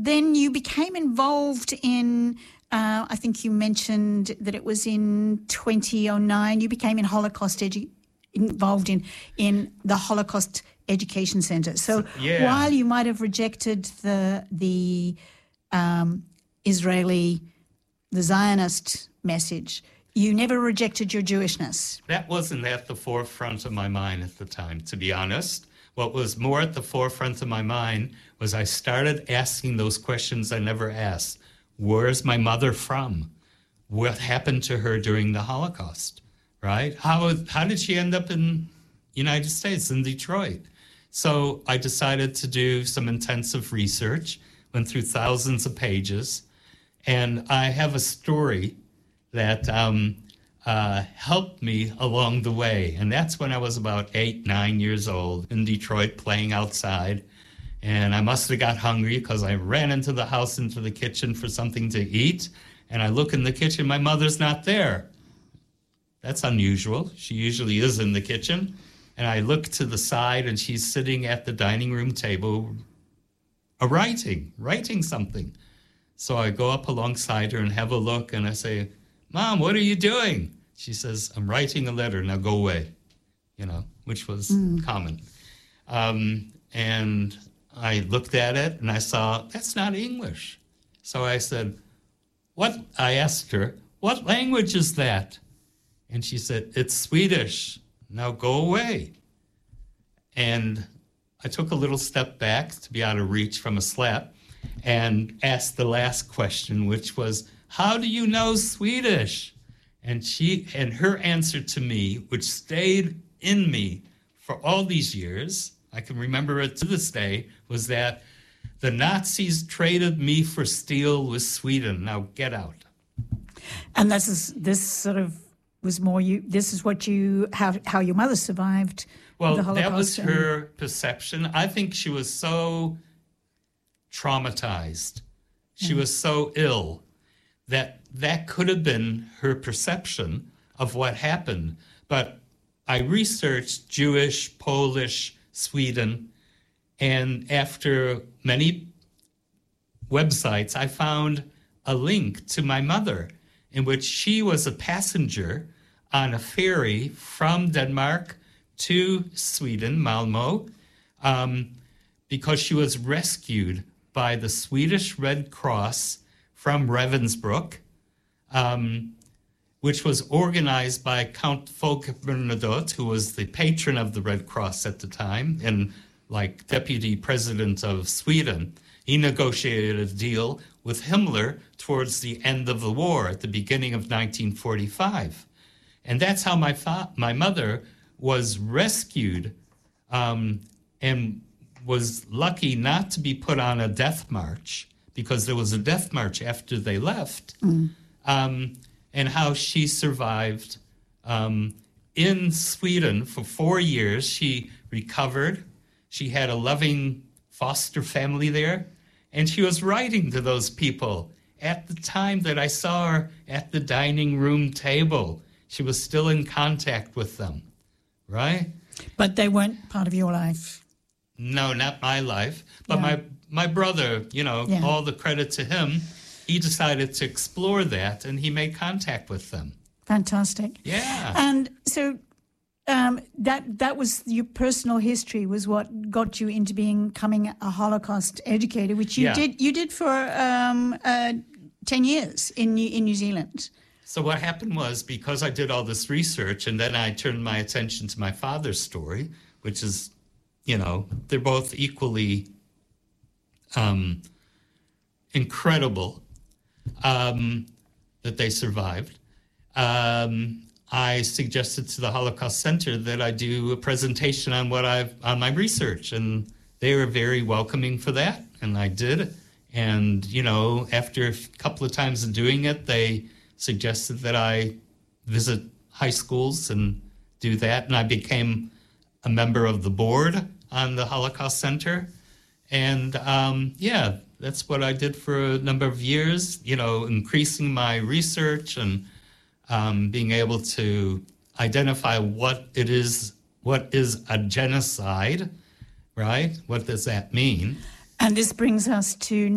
then you became involved in, I think you mentioned that it was in 2009, you became involved in the Holocaust Education Center. So while you might have rejected the Israeli, the Zionist message, you never rejected your Jewishness. That wasn't at the forefront of my mind at the time, to be honest. What was more at the forefront of my mind was I started asking those questions I never asked. Where's my mother from? What happened to her during the Holocaust, right? How did she end up in United States, in Detroit? So I decided to do some intensive research, went through thousands of pages, and I have a story that helped me along the way. And that's when I was about 8, 9 years old in Detroit playing outside. And I must have got hungry because I ran into the house, into the kitchen for something to eat. And I look in the kitchen, my mother's not there. That's unusual. She usually is in the kitchen. And I look to the side and she's sitting at the dining room table writing something. So I go up alongside her and have a look and I say, Mom, what are you doing? She says, I'm writing a letter, now go away, which was common. And I looked at it and I saw, that's not English. So I said, I asked her, what language is that? And she said, it's Swedish, now go away. And I took a little step back to be out of reach from a slap and asked the last question, which was, how do you know Swedish? And her answer to me, which stayed in me for all these years, I can remember it to this day, was that the Nazis traded me for steel with Sweden. Now get out. And this was more this is what how your mother survived. Well, the Holocaust. That was her perception. I think she was so traumatized. She was so ill that could have been her perception of what happened. But I researched Jewish, Polish, Sweden, and after many websites, I found a link to my mother in which she was a passenger on a ferry from Denmark to Sweden, Malmö, because she was rescued by the Swedish Red Cross from Ravensbrück, which was organized by Count Folke Bernadotte, who was the patron of the Red Cross at the time and like deputy president of Sweden. He negotiated a deal with Himmler towards the end of the war at the beginning of 1945. And that's how my mother was rescued and was lucky not to be put on a death march, because there was a death march after they left, and how she survived in Sweden for 4 years. She recovered. She had a loving foster family there, and she was writing to those people. At the time that I saw her at the dining room table, she was still in contact with them, right? But they weren't part of your life. No, not my life. But my brother, all the credit to him, he decided to explore that, and he made contact with them. Fantastic. Yeah. And so that was your personal history was what got you into becoming a Holocaust educator, which you did for 10 years in New Zealand. So what happened was, because I did all this research and then I turned my attention to my father's story, which is, they're both equally incredible that they survived. I suggested to the Holocaust Center that I do a presentation on on my research, and they were very welcoming for that, and I did. And, after a couple of times of doing it, they suggested that I visit high schools and do that, and I became a member of the board on the Holocaust Center. And, that's what I did for a number of years, increasing my research and being able to identify what is a genocide, right? What does that mean? And this brings us to